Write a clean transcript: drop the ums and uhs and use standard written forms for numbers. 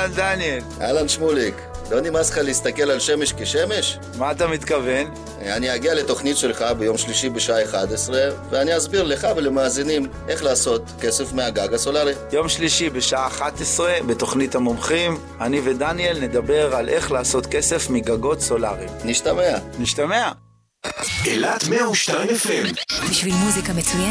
אהלן דניאל. אהלן שמוליק, לא נמאס לך להסתכל על שמש כשמש? מה אתה מתכוון? אני אגיע לתוכנית שלך ביום שלישי בשעה 11, ואני אסביר לך ולמאזינים איך לעשות כסף מהגג הסולרי. יום שלישי בשעה 11 בתוכנית המומחים, אני ודניאל נדבר על איך לעשות כסף מגגות סולריים. נשתמע. נשתמע. אילת 102 FM. בשביל מוזיקה מצוינת.